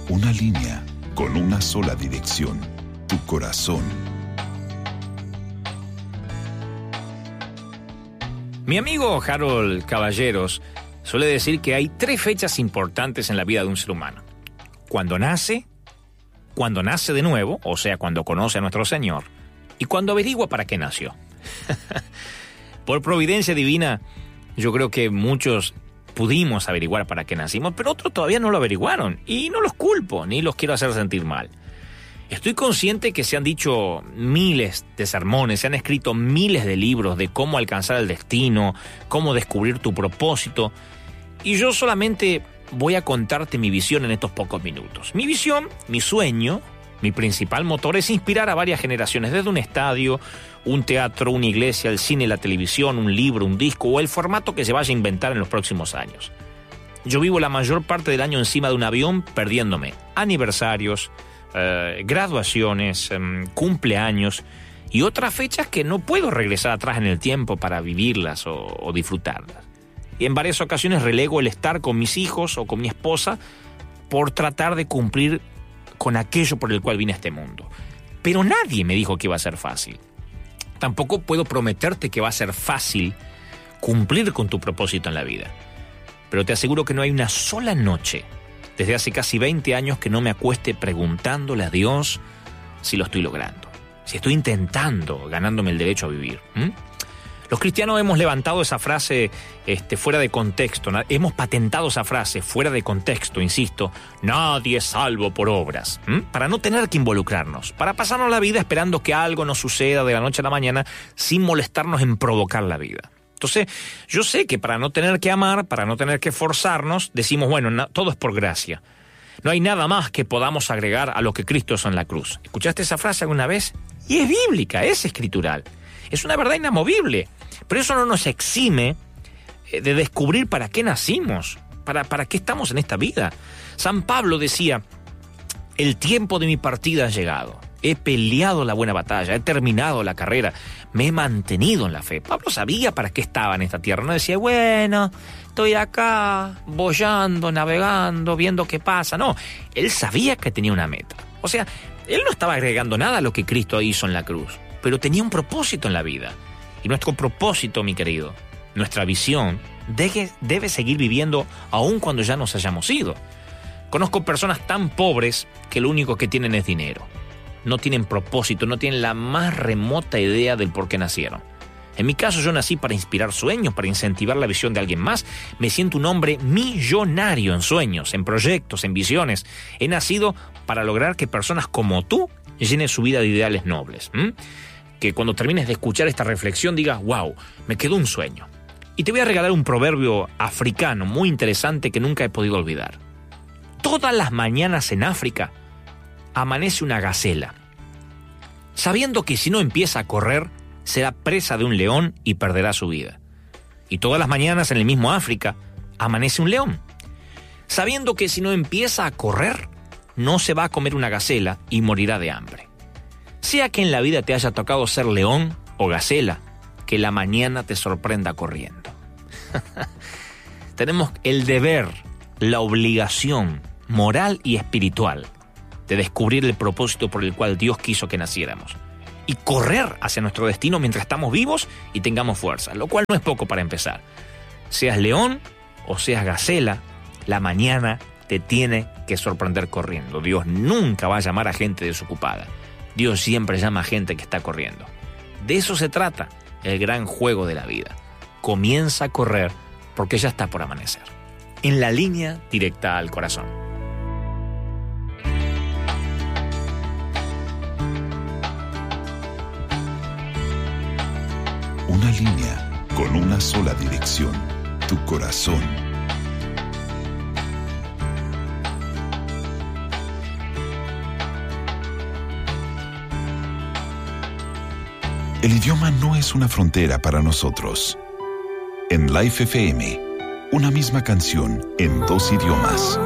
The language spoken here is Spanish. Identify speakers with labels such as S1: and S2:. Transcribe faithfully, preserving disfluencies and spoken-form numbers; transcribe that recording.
S1: Una línea con una sola dirección, tu corazón.
S2: Mi amigo Harold Caballeros suele decir que hay tres fechas importantes en la vida de un ser humano. Cuando nace, cuando nace de nuevo, o sea, cuando conoce a nuestro Señor, y cuando averigua para qué nació. Por providencia divina, yo creo que muchos pudimos averiguar para qué nacimos, pero otros todavía no lo averiguaron, y no los culpo, ni los quiero hacer sentir mal. Estoy consciente que se han dicho miles de sermones, se han escrito miles de libros de cómo alcanzar el destino, cómo descubrir tu propósito, y yo solamente voy a contarte mi visión en estos pocos minutos. Mi visión, mi sueño, mi principal motor es inspirar a varias generaciones, desde un estadio, un teatro, una iglesia, el cine, la televisión, un libro, un disco o el formato que se vaya a inventar en los próximos años. Yo vivo la mayor parte del año encima de un avión perdiéndome aniversarios, eh, graduaciones, eh, cumpleaños y otras fechas que no puedo regresar atrás en el tiempo para vivirlas o, o disfrutarlas. Y en varias ocasiones relego el estar con mis hijos o con mi esposa por tratar de cumplir con aquello por el cual vine a este mundo. Pero nadie me dijo que iba a ser fácil. Tampoco puedo prometerte que va a ser fácil cumplir con tu propósito en la vida. Pero te aseguro que no hay una sola noche, desde hace casi veinte años, que no me acueste preguntándole a Dios si lo estoy logrando, si estoy intentando, ganándome el derecho a vivir. ¿Mm? Los cristianos hemos levantado esa frase este, fuera de contexto, hemos patentado esa frase fuera de contexto, insisto, nadie es salvo por obras, ¿m? Para no tener que involucrarnos, para pasarnos la vida esperando que algo nos suceda de la noche a la mañana sin molestarnos en provocar la vida. Entonces, yo sé que para no tener que amar, para no tener que forzarnos, decimos, bueno, no, todo es por gracia. No hay nada más que podamos agregar a lo que Cristo hizo en la cruz. ¿Escuchaste esa frase alguna vez? Y es bíblica, es escritural. Es una verdad inamovible, pero eso no nos exime de descubrir para qué nacimos, para, para qué estamos en esta vida. San Pablo decía, el tiempo de mi partida ha llegado, he peleado la buena batalla, he terminado la carrera, me he mantenido en la fe. Pablo sabía para qué estaba en esta tierra, no decía, bueno, estoy acá boyando, navegando, viendo qué pasa. No, él sabía que tenía una meta. O sea, él no estaba agregando nada a lo que Cristo hizo en la cruz, pero tenía un propósito en la vida. Y nuestro propósito, mi querido, nuestra visión, debe, debe seguir viviendo aun cuando ya nos hayamos ido. Conozco personas tan pobres que lo único que tienen es dinero. No tienen propósito, no tienen la más remota idea del por qué nacieron. En mi caso, yo nací para inspirar sueños, para incentivar la visión de alguien más. Me siento un hombre millonario en sueños, en proyectos, en visiones. He nacido para lograr que personas como tú llenen su vida de ideales nobles. ¿Mm? Que cuando termines de escuchar esta reflexión digas, wow, me quedó un sueño. Y te voy a regalar un proverbio africano muy interesante que nunca he podido olvidar. Todas las mañanas en África amanece una gacela, sabiendo que si no empieza a correr, será presa de un león y perderá su vida. Y todas las mañanas en el mismo África amanece un león, sabiendo que si no empieza a correr, no se va a comer una gacela y morirá de hambre. Sea que en la vida te haya tocado ser león o gacela, que la mañana te sorprenda corriendo. Tenemos el deber, la obligación moral y espiritual de descubrir el propósito por el cual Dios quiso que naciéramos y correr hacia nuestro destino mientras estamos vivos y tengamos fuerza, lo cual no es poco para empezar. Seas león o seas gacela, la mañana te tiene que sorprender corriendo. Dios nunca va a llamar a gente desocupada. Dios siempre llama a gente que está corriendo. De eso se trata el gran juego de la vida. Comienza a correr porque ya está por amanecer. En la línea directa al corazón.
S1: Una línea con una sola dirección, tu corazón. El idioma no es una frontera para nosotros. En Life F M, una misma canción en dos idiomas.